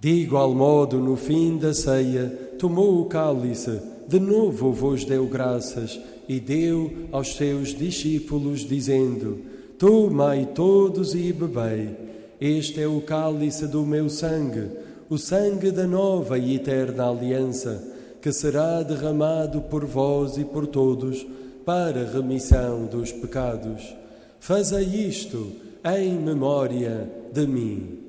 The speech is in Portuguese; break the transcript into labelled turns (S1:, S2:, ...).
S1: De igual modo, no fim da ceia, tomou o cálice, de novo vos deu graças e deu aos seus discípulos, dizendo: Tomai todos e bebei. Este é o cálice do meu sangue, o sangue da nova e eterna aliança, que será derramado por vós e por todos para a remissão dos pecados. Fazei isto em memória de mim.